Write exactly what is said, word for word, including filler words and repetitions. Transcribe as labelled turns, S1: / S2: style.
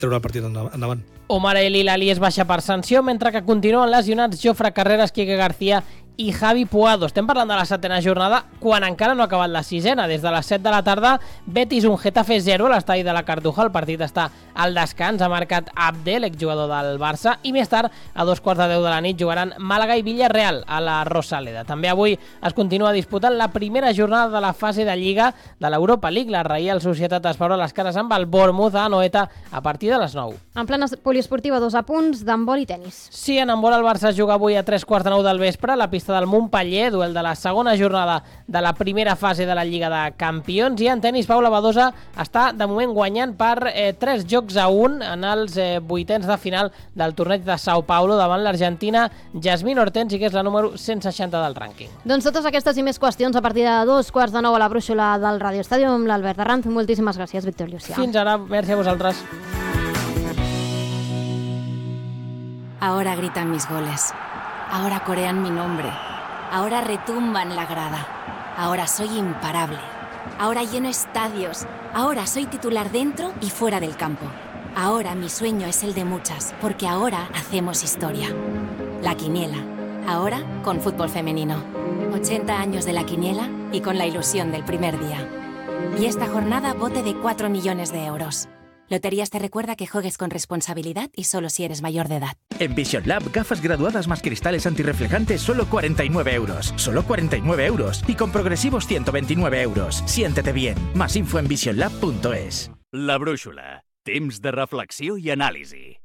S1: treure el partit endavant.
S2: Omar El Hilali es baixa per sanció, mentre que continuen lesionats Jofre Carreras, Quique García i Javi Puado. Estem parlant de la setena jornada quan encara no ha acabat la sisena. Des de les set de la tarda, Betis un Getafe zero a l'estadi de la Cartuja. El partit està al descans. Ha marcat Abdel, exjugador del Barça. I més tard, a dos quarts de deu de la nit, jugaran Màlaga i Villarreal a la Rosaleda. També avui es continua disputant la primera jornada de la fase de Lliga de l'Europa League. La Reial Societat es veurà les cares amb el Bournemouth a Anoeta a partir de les nou.
S3: En plana poliesportiva, dos apunts d'handbol i tenis.
S2: Sí, en handbol el Barça juga avui a tres quarts de nou del vespre a la pista del Montpeller, duel de la segona jornada de la primera fase de la Lliga de Campions. I en tenis, Paula Badosa està de moment guanyant per eh, tres jocs a un en els eh, vuitens de final del torneig de Sao Paulo davant l'Argentina Jasmine Hortensi, que és la número cent seixanta del rànquing.
S3: Doncs totes aquestes i més qüestions a partir de dos quarts de nou a la brúixola del Radio Estàdio amb l'Albert Arranz. Moltíssimes gràcies, Víctor Llucià.
S2: Fins ara, merci a vosaltres.
S4: Ahora gritan mis goles. Ahora corean mi nombre. Ahora retumban la grada. Ahora soy imparable. Ahora lleno estadios. Ahora soy titular dentro y fuera del campo. Ahora mi sueño es el de muchas, porque ahora hacemos historia. La Quiniela. Ahora con fútbol femenino. ochenta años de La Quiniela y con la ilusión del primer día. Y esta jornada bote de cuatro millones de euros. Loterías te recuerda que juegues con responsabilidad y solo si eres mayor de edad.
S5: En Vision Lab, gafas graduadas más cristales antirreflejantes, solo cuarenta y nueve euros. Solo cuarenta y nueve euros. Y con progresivos ciento veintinueve euros. Siéntete bien. Más info en vision lab punto es.
S6: La brúixola. Temps de reflexió i anàlisi.